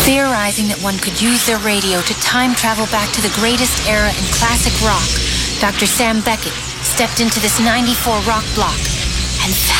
Theorizing that one could use their radio to time travel back to the greatest era in classic rock, Dr. Sam Beckett stepped into this 94 rock block and